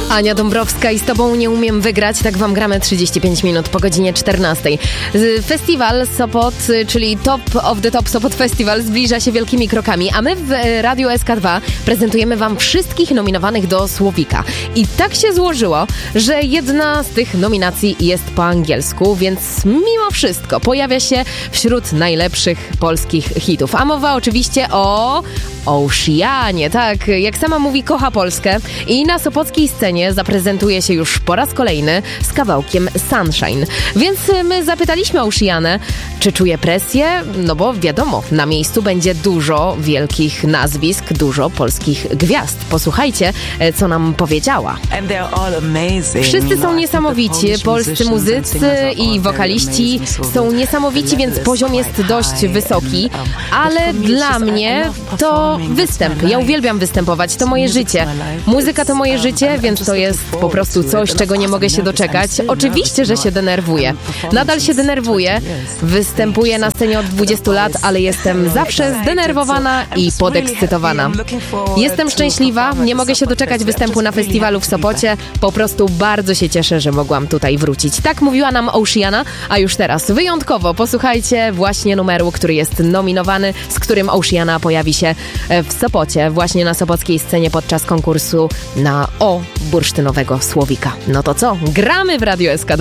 Ania Dąbrowska i z Tobą nie umiem wygrać. Tak wam gramy 35 minut po godzinie 14. Festiwal Sopot, czyli Top of the Top Sopot Festival zbliża się wielkimi krokami, a my w Radiu SK2 prezentujemy wam wszystkich nominowanych do Słowika. I tak się złożyło, że jedna z tych nominacji jest po angielsku, więc mimo wszystko pojawia się wśród najlepszych polskich hitów. A mowa oczywiście o Oceanie. Tak, jak sama mówi, kocha Polskę i na sopockiej scenie zaprezentuje się już po raz kolejny z kawałkiem Sunshine. Więc my zapytaliśmy Oceanę, czy czuje presję? No bo wiadomo, na miejscu będzie dużo wielkich nazwisk, dużo polskich gwiazd. Posłuchajcie, co nam powiedziała. Wszyscy są niesamowici, polscy muzycy i wokaliści są niesamowici, więc poziom jest dość wysoki, ale dla mnie to występ. Ja uwielbiam występować, to moje życie. Muzyka to moje życie, więc to jest po prostu coś, czego nie mogę się doczekać. Oczywiście, że się denerwuję. Nadal się denerwuję. Występuję na scenie od 20 lat, ale jestem zawsze zdenerwowana i podekscytowana. Jestem szczęśliwa, nie mogę się doczekać występu na festiwalu w Sopocie. Po prostu bardzo się cieszę, że mogłam tutaj wrócić. Tak mówiła nam Oceana, a już teraz wyjątkowo posłuchajcie właśnie numeru, który jest nominowany, z którym Oceana pojawi się w Sopocie, właśnie na sopockiej scenie podczas konkursu na bursztynowego Słowika. No to co? Gramy w Radio SK2.